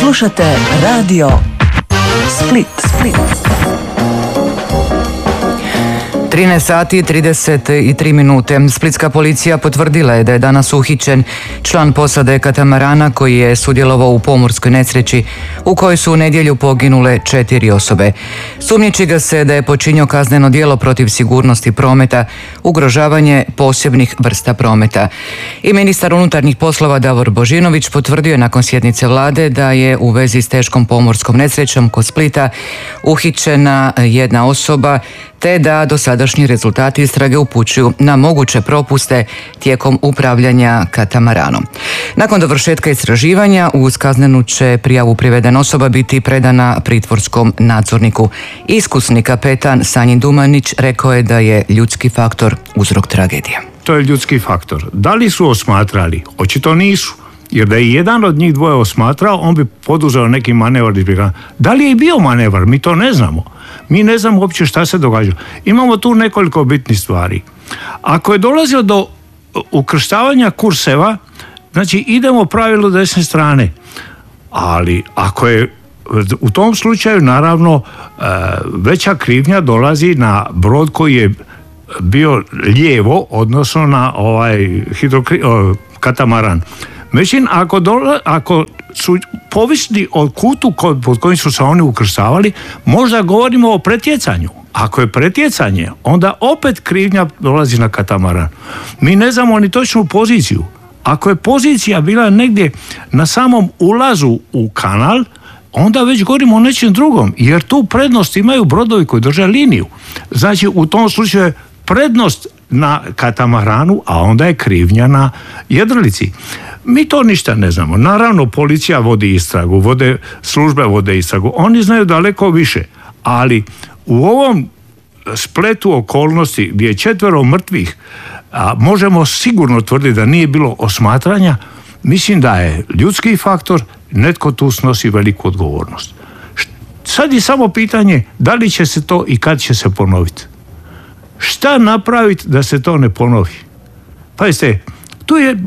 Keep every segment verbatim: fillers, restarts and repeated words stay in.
Slušate radio Split, Split. trinaest sati i trideset tri minute. Splitska policija potvrdila je da je danas uhićen član posade katamarana koji je sudjelovao u pomorskoj nesreći u kojoj su u nedjelju poginule četiri osobe. Sumnjiči ga se da je počinio kazneno djelo protiv sigurnosti prometa, ugrožavanje posebnih vrsta prometa. I ministar unutarnjih poslova Davor Božinović potvrdio je nakon sjednice vlade da je u vezi s teškom pomorskom nesrećom kod Splita uhićena jedna osoba, te da dosadašnji rezultati istrage upućuju na moguće propuste tijekom upravljanja katamaranom. Nakon dovršetka istraživanja uz kaznenu će prijavu privedena osoba biti predana pritvorskom nadzorniku. Iskusni kapetan Sanjin Dumanić rekao je da je ljudski faktor uzrok tragedije. To je ljudski faktor. Da li su osmatrali? Očito nisu. Jer da je jedan od njih dvoje osmatrao, on bi poduzeo neki manevar. Da li je i bio manevar? Mi to ne znamo. Mi ne znamo uopće šta se događa. Imamo tu nekoliko bitnih stvari. Ako je dolazio do ukrštavanja kurseva, znači idemo pravilu desne strane. Ali ako je u tom slučaju, naravno, veća krivnja dolazi na brod koji je bio lijevo, odnosno na ovaj hidrokri, katamaran. Međutim, ako, dola, ako su povisni od kutu pod kojim su se oni ukrštavali, možda govorimo o pretjecanju. Ako je pretjecanje, onda opet krivnja dolazi na katamaran. Mi ne znamo ni točnu poziciju. Ako je pozicija bila negdje na samom ulazu u kanal, onda već govorimo o nečem drugom, jer tu prednost imaju brodovi koji drže liniju. Znači, u tom slučaju je prednost na katamaranu, a onda je krivnja na jedrilici. Mi to ništa ne znamo. Naravno, policija vodi istragu, vode, službe vode istragu. Oni znaju daleko više, ali u ovom spletu okolnosti gdje je četvero mrtvih, a možemo sigurno tvrditi da nije bilo osmatranja, mislim da je ljudski faktor, netko tu snosi veliku odgovornost. Sad je samo pitanje da li će se to i kad će se ponoviti. Šta napraviti da se to ne ponovi? Pazite, tu je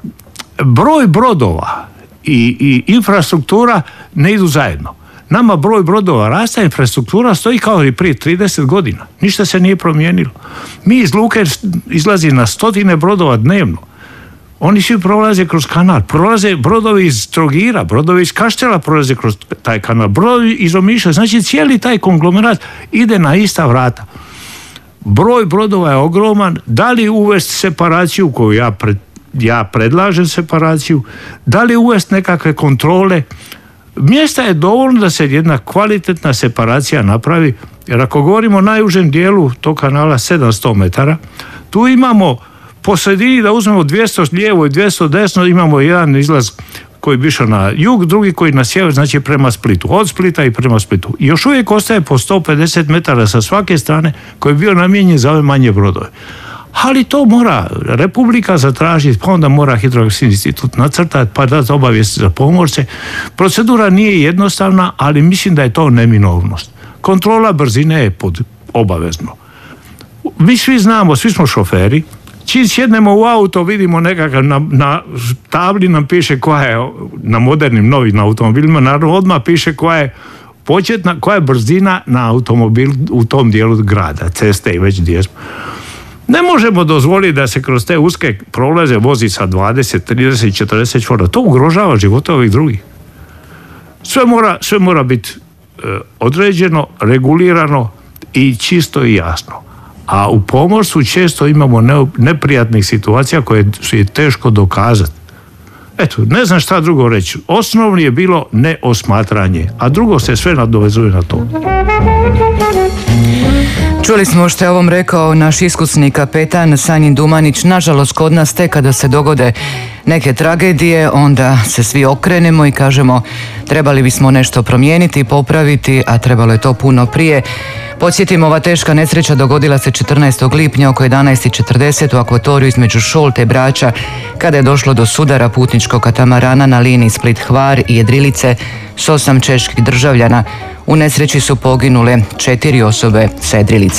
broj brodova i, i infrastruktura ne idu zajedno. Nama broj brodova raste, infrastruktura stoji kao i prije trideset godina. Ništa se nije promijenilo. Mi iz luke izlazi na stotine brodova dnevno. Oni svi prolaze kroz kanal. Prolaze brodovi iz Trogira, brodovi iz Kaštela prolaze kroz taj kanal. Brodovi iz Omiša. Znači cijeli taj konglomerat ide na ista vrata. Broj brodova je ogroman. Da li uvesti separaciju koju ja, pred, ja predlažem separaciju? Da li uvesti nekakve kontrole? Mjesta je dovoljno da se jedna kvalitetna separacija napravi. Jer ako govorimo o najužem dijelu tog kanala sedamsto metara, tu imamo po sredini da uzmemo dvjesto lijevo i dvjesto desno, imamo jedan izlaz koji bi išao na jug, drugi koji na sjever, znači prema Splitu. Od Splita i prema Splitu. I još uvijek ostaje po sto pedeset metara sa svake strane koji je bio namijenjen za ove manje brodove. Ali to mora Republika zatražiti, pa onda mora Hidrografski institut nacrtati, pa dati obavijesti za pomorce. Procedura nije jednostavna, ali mislim da je to neminovnost. Kontrola brzine je pod obavezno. Mi svi znamo, svi smo šoferi, čim sjednemo u auto, vidimo nekakav, na, na tabli nam piše koja je, na modernim novim automobilima, naravno odmah piše koja je početna, koja je brzina na automobil u tom dijelu grada, ceste i već gdje smo. Ne možemo dozvoliti da se kroz te uske prolaze vozi sa dvadeset, trideset, četrdeset čvora. To ugrožava živote ovih drugih. Sve mora, sve mora biti e, određeno, regulirano i čisto i jasno. A u pomorstvu često imamo ne, neprijatnih situacija koje su je teško dokazati. Eto, ne znam šta drugo reći. Osnovno je bilo neosmatranje, a drugo se sve nadovezuje na to. Čuli smo što je ovom rekao naš iskusni kapetan Sanjin Dumanić. Nažalost, kod nas tek kada se dogode neke tragedije, onda se svi okrenemo i kažemo trebali bismo nešto promijeniti, popraviti, a trebalo je to puno prije. Podsjetimo, ova teška nesreća dogodila se četrnaestog lipnja oko jedanaest i četrdeset u akvatoriju između Šolte i Brača, kada je došlo do sudara putničkog katamarana na liniji Split-Hvar i Jedrilice s osam čeških državljana. U nesreći su poginule četiri osobe sa Jedrilice.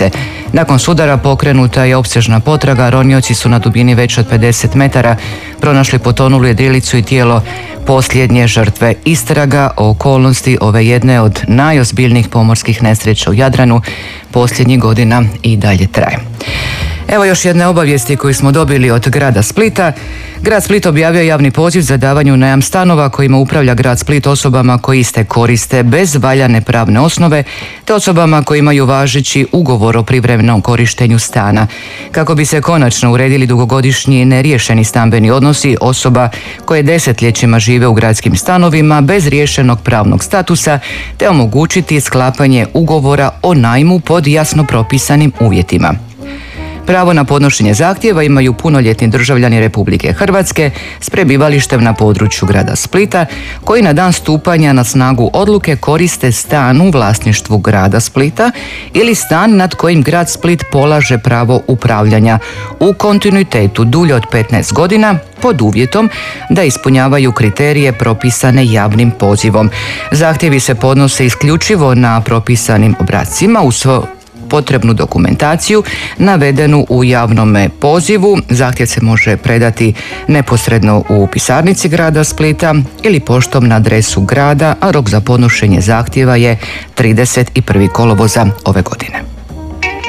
Nakon sudara pokrenuta je opsežna potraga, ronioci su na dubini već od pedeset metara pronašli potonulu jedrilicu i tijelo posljednje žrtve. Istraga o okolnosti ove jedne od najozbiljnijih pomorskih nesreća u Jadranu posljednjih godina i dalje traje. Evo još jedne obavijesti koju smo dobili od grada Splita. Grad Split objavio javni poziv za davanje u najam stanova kojima upravlja grad Split osobama koji iste koriste bez valjane pravne osnove te osobama koji imaju važeći ugovor o privremenom korištenju stana. Kako bi se konačno uredili dugogodišnji neriješeni stambeni odnosi osoba koje desetljećima žive u gradskim stanovima bez riješenog pravnog statusa te omogućiti sklapanje ugovora o najmu pod jasno propisanim uvjetima. Pravo na podnošenje zahtjeva imaju punoljetni državljani Republike Hrvatske s prebivalištem na području grada Splita koji na dan stupanja na snagu odluke koriste stan u vlasništvu grada Splita ili stan nad kojim grad Split polaže pravo upravljanja u kontinuitetu dulje od petnaest godina pod uvjetom da ispunjavaju kriterije propisane javnim pozivom. Zahtjevi se podnose isključivo na propisanim obrascima uz potrebnu dokumentaciju navedenu u javnom pozivu. Zahtjev se može predati neposredno u pisarnici grada Splita ili poštom na adresu grada, a rok za podnošenje zahtjeva je trideset prvi kolovoza ove godine.